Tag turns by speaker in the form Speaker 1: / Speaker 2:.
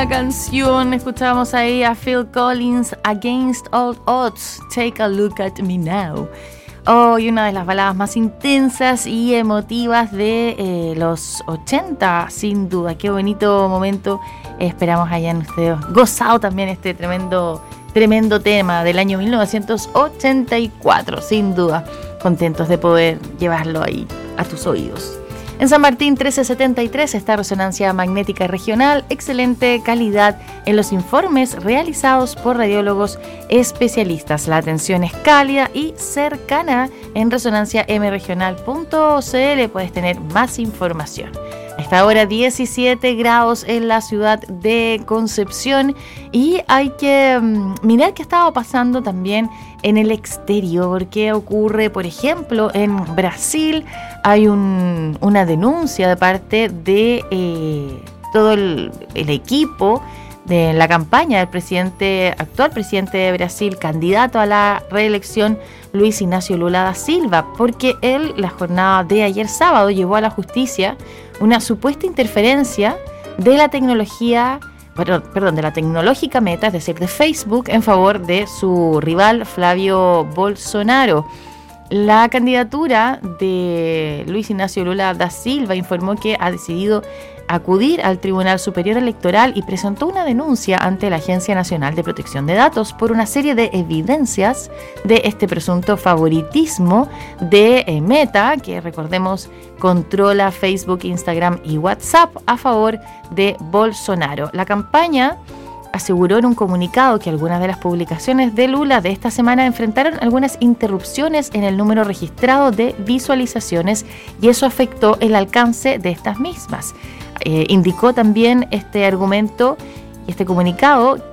Speaker 1: buena canción. Escuchábamos ahí a Phil Collins, Against All Odds, Take a Look at Me Now. Y una de las baladas más intensas y emotivas de los 80, sin duda. Qué bonito momento. Esperamos hayan ustedes gozado también este tremendo tema del año 1984, sin duda. Contentos de poder llevarlo ahí a tus oídos. En San Martín 1373 está Resonancia Magnética Regional, excelente calidad en los informes realizados por radiólogos especialistas. La atención es cálida y cercana. En resonanciamregional.cl puedes tener más información. A esta hora 17 grados en la ciudad de Concepción y hay que mirar qué estaba pasando también en el exterior. ¿Qué ocurre? Por ejemplo, en Brasil hay una denuncia de parte de todo el equipo de la campaña del actual presidente de Brasil, candidato a la reelección, Luis Ignacio Lula da Silva, porque él, la jornada de ayer sábado, llevó a la justicia una supuesta interferencia de la tecnología, de la tecnológica Meta, es decir, de Facebook, en favor de su rival Flavio Bolsonaro. La candidatura de Luis Ignacio Lula da Silva informó que ha decidido acudir al Tribunal Superior Electoral y presentó una denuncia ante la Agencia Nacional de Protección de Datos por una serie de evidencias de este presunto favoritismo de Meta, que recordemos controla Facebook, Instagram y WhatsApp a favor de Bolsonaro. La campaña aseguró en un comunicado que algunas de las publicaciones de Lula de esta semana enfrentaron algunas interrupciones en el número registrado de visualizaciones y eso afectó el alcance de estas mismas. Indicó también este argumento y este comunicado